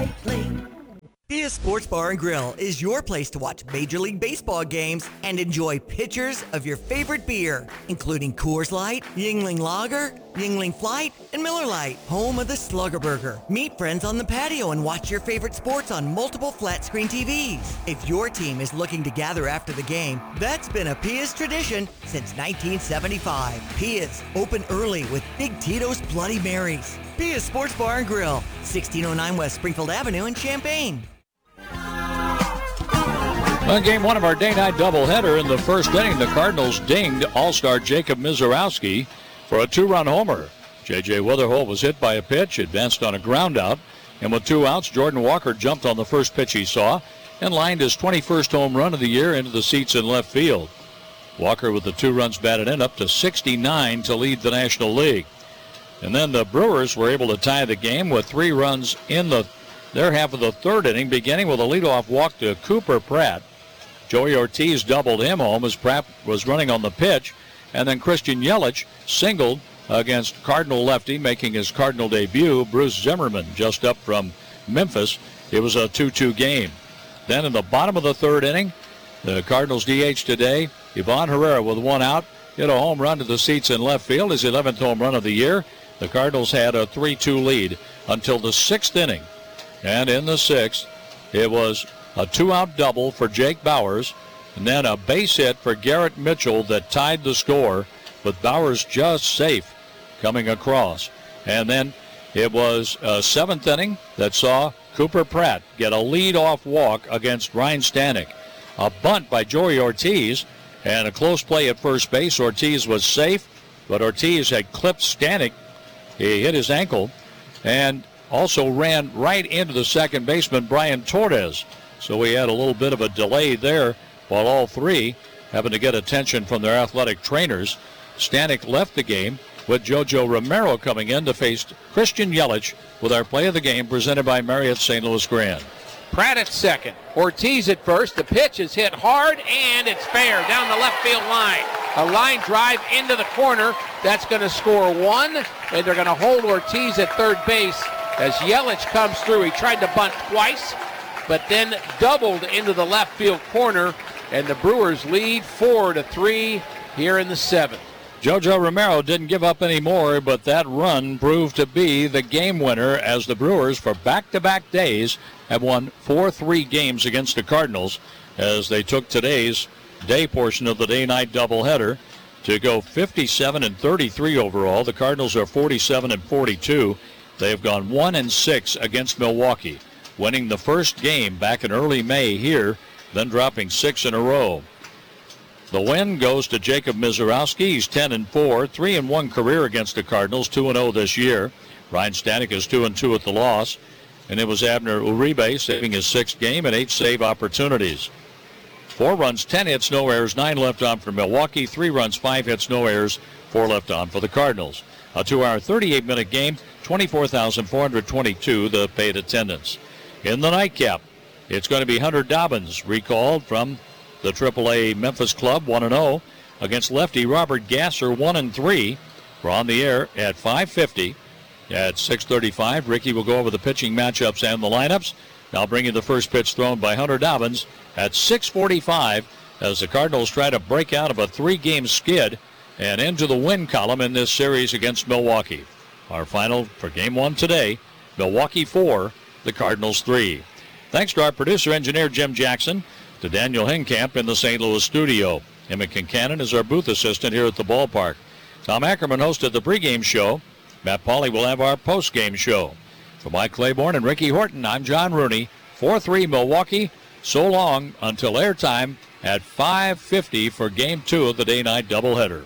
lightly. Pia Sports Bar and Grill is your place to watch Major League Baseball games and enjoy pitchers of your favorite beer, including Coors Light, Yuengling Lager, Yuengling Flight, and Miller Lite, home of the Slugger Burger. Meet friends on the patio and watch your favorite sports on multiple flat-screen TVs. If your team is looking to gather after the game, that's been a Pia's tradition since 1975. Pia's, open early with Big Tito's Bloody Marys. Pia's Sports Bar and Grill, 1609 West Springfield Avenue in Champaign. On game one of our day-night doubleheader, in the first inning, the Cardinals dinged all-star Jacob Misiorowski for a two-run homer. J.J. Witherholt was hit by a pitch, advanced on a ground-out, and with 2 outs, Jordan Walker jumped on the first pitch he saw and lined his 21st home run of the year into the seats in left field. Walker, with the 2 runs batted in, up to 69 to lead the National League. And then the Brewers were able to tie the game with 3 runs in their half of the third inning, beginning with a leadoff walk to Cooper Pratt. Joey Ortiz doubled him home as Pratt was running on the pitch, and then Christian Yelich singled against Cardinal lefty, making his Cardinal debut, Bruce Zimmerman, just up from Memphis. It was a 2-2 game. Then in the bottom of the third inning, the Cardinals DH today, Ivan Herrera, with 1 out, hit a home run to the seats in left field, his 11th home run of the year. The Cardinals had a 3-2 lead until the 6th inning. And in the 6th, it was a 2-out double for Jake Bauers, and then a base hit for Garrett Mitchell that tied the score, with Bauers just safe coming across. And then it was a 7th inning that saw Cooper Pratt get a lead-off walk against Ryan Stanek. A bunt by Joey Ortiz, and a close play at first base. Ortiz was safe, but Ortiz had clipped Stanek. He hit his ankle and also ran right into the second baseman, Brian Torres. So we had a little bit of a delay there while all 3 having to get attention from their athletic trainers. Stanek left the game with Jojo Romero coming in to face Christian Yelich with our play of the game presented by Marriott St. Louis Grand. Pratt at second. Ortiz at first. The pitch is hit hard, and it's fair down the left field line. A line drive into the corner. That's going to score 1, and they're going to hold Ortiz at third base as Yelich comes through. He tried to bunt twice, but then doubled into the left field corner, and the Brewers lead 4-3 here in the 7th. Jojo Romero didn't give up any more, but that run proved to be the game winner as the Brewers, for back-to-back days, have won 4-3 games against the Cardinals as they took today's day portion of the day-night doubleheader to go 57-33 overall. The Cardinals are 47-42. They've gone 1-6 against Milwaukee, winning the first game back in early May here, then dropping 6 in a row. The win goes to Jacob Misiorowski. He's 10-4, 3-1 career against the Cardinals, 2-0 this year. Ryan Stanek is 2-2 at the loss. And it was Abner Uribe saving his 6th game and 8 save opportunities. 4 runs, 10 hits, no errors, 9 left on for Milwaukee. 3 runs, 5 hits, no errors, 4 left on for the Cardinals. A 2-hour, 38-minute game, 24,422 the paid attendance. In the nightcap, it's going to be Hunter Dobbins, recalled from the AAA Memphis club, 1-0, against lefty Robert Gasser, 1-3. We're on the air at 5:50. At 6:35, Ricky will go over the pitching matchups and the lineups. I'll bring you the first pitch thrown by Hunter Dobbins at 6:45 as the Cardinals try to break out of a 3-game skid and into the win column in this series against Milwaukee. Our final for Game 1 today, Milwaukee 4, the Cardinals 3. Thanks to our producer, engineer Jim Jackson, to Daniel Hinkamp in the St. Louis studio. Emmett Kincannon is our booth assistant here at the ballpark. Tom Ackerman hosted the pregame show. Matt Pauley will have our postgame show. For Mike Claiborne and Ricky Horton, I'm John Rooney. 4-3 Milwaukee. So long until airtime at 5:50 for Game 2 of the day-night doubleheader.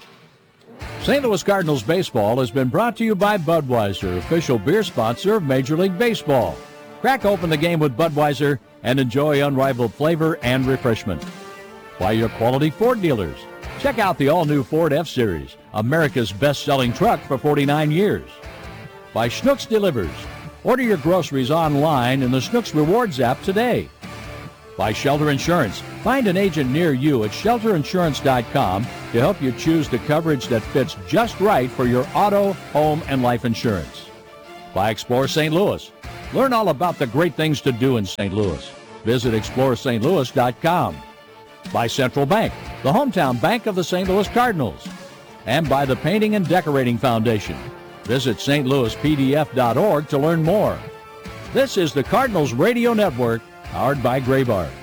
St. Louis Cardinals baseball has been brought to you by Budweiser, official beer sponsor of Major League Baseball. Crack open the game with Budweiser and enjoy unrivaled flavor and refreshment. By your quality Ford dealers. Check out the all-new Ford F-Series, America's best-selling truck for 49 years. By Schnucks Delivers. Order your groceries online in the Schnucks Rewards app today. By Shelter Insurance. Find an agent near you at shelterinsurance.com to help you choose the coverage that fits just right for your auto, home, and life insurance. By Explore St. Louis. Learn all about the great things to do in St. Louis. Visit ExploreSt.Louis.com. By Central Bank, the hometown bank of the St. Louis Cardinals. And by the Painting and Decorating Foundation. Visit stlouispdf.org to learn more. This is the Cardinals Radio Network, powered by Graybar.